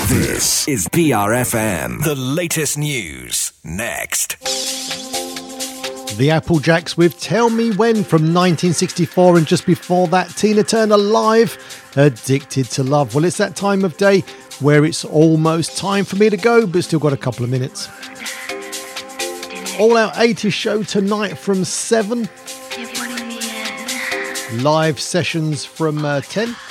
This is BRFM. The latest news next. The Applejacks with Tell Me When from 1964, and just before that, Tina Turner Live, Addicted to Love. Well, it's that time of day where it's almost time for me to go, but still got a couple of minutes. All Out 80s show tonight from 7. Live sessions from 10.